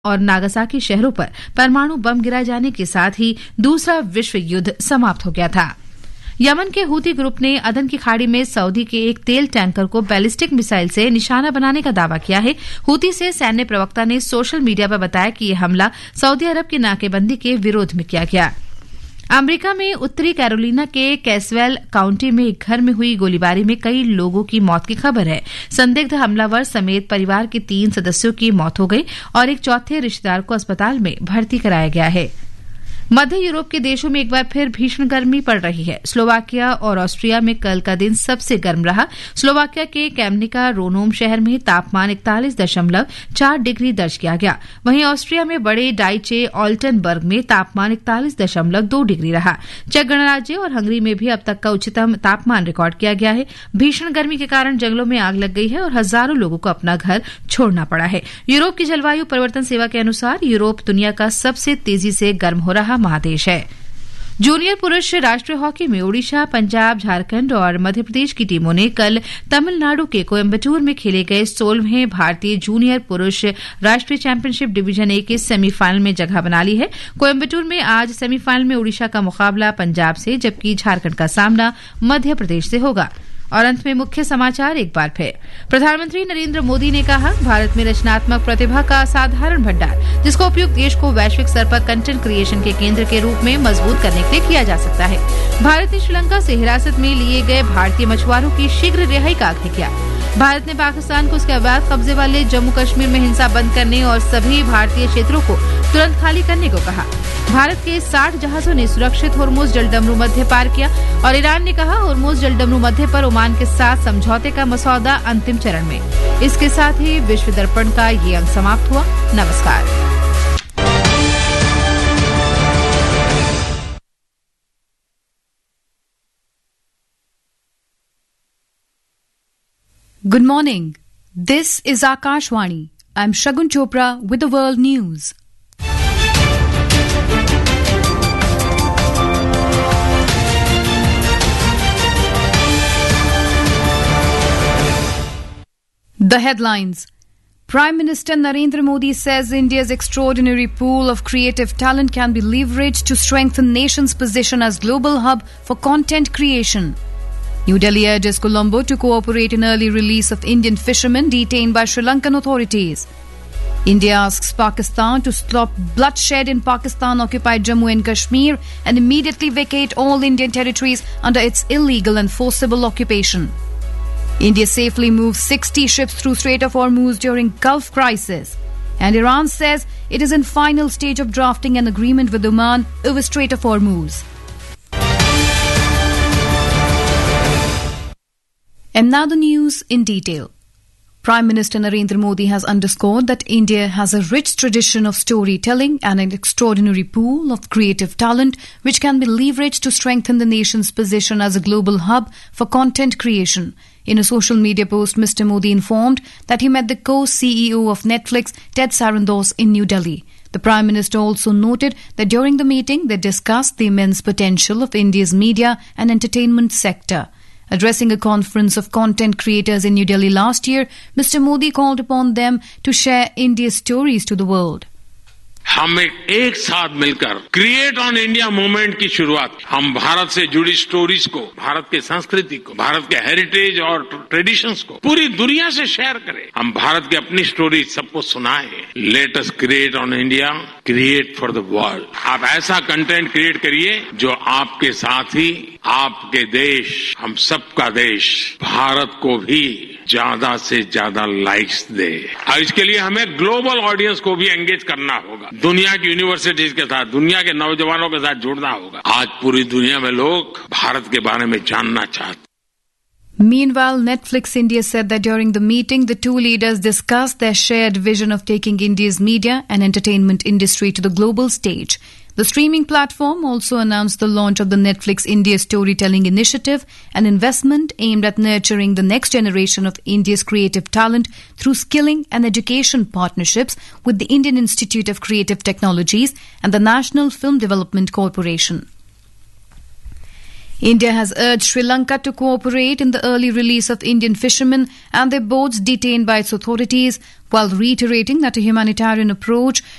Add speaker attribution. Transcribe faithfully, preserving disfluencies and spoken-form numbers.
Speaker 1: और नागासाकी शहरों पर परमाणु बम गिराए जाने के साथ ही दूसरा विश्व युद्ध समाप्त हो गया था। यमन के हूती ग्रुप ने अदन की खाड़ी में सऊदी के एक तेल टैंकर को बैलिस्टिक मिसाइल से निशाना बनाने का दावा किया है। हूती से सैन्य प्रवक्ता ने सोशल मीडिया पर बताया कि यह हमला सऊदी अरब की नाकेबंदी के विरोध में किया गया। अमेरिका में उत्तरी कैरोलिना के कैसवेल काउंटी में एक घर में हुई गोलीबारी में कई लोगों की मौत की खबर है। संदिग्ध हमलावर समेत परिवार के तीन सदस्यों की मौत हो गई और एक चौथे रिश्तेदार को अस्पताल में भर्ती कराया गया है। मध्य यूरोप के देशों में एक बार फिर भीषण गर्मी पड़ रही है। स्लोवाकिया और ऑस्ट्रिया में कल का दिन सबसे गर्म रहा। स्लोवाकिया के कैमनिका रोनोम शहर में तापमान इकतालीस दशमलव चार डिग्री दर्ज किया गया। वहीं ऑस्ट्रिया में बड़े डाइचे ऑल्टनबर्ग में तापमान इकतालीस दशमलव दो डिग्री रहा। चेक गणराज्य और हंगरी में भी अब तक का उच्चतम तापमान रिकॉर्ड किया गया है। भीषण गर्मी के कारण जंगलों में आग लग गई है और हजारों लोगों को अपना घर छोड़ना पड़ा है। यूरोप की जलवायु परिवर्तन सेवा के अनुसार यूरोप दुनिया का सबसे तेजी से गर्म हो रहा महादेश है। जूनियर पुरुष राष्ट्रीय हॉकी में ओडिशा, पंजाब, झारखंड और मध्य प्रदेश की टीमों ने कल तमिलनाडु के कोयम्बटूर में खेले गए सोलहवें भारतीय जूनियर पुरुष राष्ट्रीय चैंपियनशिप डिवीजन ए के सेमीफाइनल में जगह बना ली है। कोयम्बटूर में आज सेमीफाइनल में ओडिशा का मुकाबला पंजाब से, जबकि झारखंड का सामना मध्य प्रदेश से होगा। और अंत में मुख्य समाचार एक बार फिर। प्रधानमंत्री नरेंद्र मोदी ने कहा, भारत में रचनात्मक प्रतिभा का असाधारण भंडार, जिसका उपयोग देश को वैश्विक स्तर पर कंटेंट क्रिएशन के केंद्र के रूप में मजबूत करने के लिए किया जा सकता है। भारत ने श्रीलंका से हिरासत में लिए गए भारतीय मछुआरों की शीघ्र रिहाई का आग्रह किया। भारत ने पाकिस्तान को उसके अवैध कब्जे वाले जम्मू कश्मीर में हिंसा बंद करने और सभी भारतीय क्षेत्रों को तुरंत खाली करने को कहा। भारत के साठ जहाजों ने सुरक्षित होर्मुज जलडमरू मध्य पार किया और ईरान ने कहा, होर्मुज जलडमरू मध्य पर ओमान के साथ समझौते का मसौदा अंतिम चरण में। इसके साथ ही विश्व दर्पण का ये अंक समाप्त हुआ। नमस्कार।
Speaker 2: Good morning. This is Akashvani. I'm Shagun Chopra with the World News. The headlines. Prime Minister Narendra Modi says India's extraordinary pool of creative talent can be leveraged to strengthen nation's position as global hub for content creation. New Delhi urges Colombo to cooperate in early release of Indian fishermen detained by Sri Lankan authorities. India asks Pakistan to stop bloodshed in Pakistan-occupied Jammu and Kashmir and immediately vacate all Indian territories under its illegal and forcible occupation. India safely moves sixty ships through Strait of Hormuz during Gulf crisis. And Iran says it is in final stage of drafting an agreement with Oman over Strait of Hormuz. And now the news in detail. Prime Minister Narendra Modi has underscored that India has a rich tradition of storytelling and an extraordinary pool of creative talent which can be leveraged to strengthen the nation's position as a global hub for content creation. In a social media post, Mister Modi informed that he met the co-C E O of Netflix, Ted Sarandos, in New Delhi. The Prime Minister also noted that during the meeting they discussed the immense potential of India's media and entertainment sector. Addressing a conference of content creators in New Delhi last year, Mister Modi called upon them to share India's stories to the world.
Speaker 3: हम एक, एक साथ मिलकर create on India movement की शुरुआत, हम भारत से जुड़ी स्टोरीज को, भारत के संस्कृति को, भारत के हेरिटेज और ट्रेडिशंस को पूरी दुनिया से शेयर करें। हम भारत की अपनी स्टोरी सबको सुनाएं। Let us create on India, create for the world. आप ऐसा कंटेंट क्रिएट करिए जो आपके साथ ही आपके देश, हम सबका देश, भारत को भी ज्यादा से ज्यादा लाइक्स दे। और इसके लिए हमें ग्लोबल ऑडियंस को भी एंगेज करना होगा। दुनिया की यूनिवर्सिटीज के साथ, दुनिया के नौजवानों के साथ जुड़ना होगा। आज पूरी दुनिया में लोग भारत के बारे में जानना चाहते हैं।
Speaker 2: Meanwhile, Netflix India said that during the meeting, the two leaders discussed their shared vision of taking India's media and entertainment industry to the global stage. The streaming platform also announced the launch of the Netflix India Storytelling Initiative, an investment aimed at nurturing the next generation of India's creative talent through skilling and education partnerships with the Indian Institute of Creative Technologies and the National Film Development Corporation. India has urged Sri Lanka to cooperate in the early release of Indian fishermen and their boats detained by its authorities, while reiterating that a humanitarian approach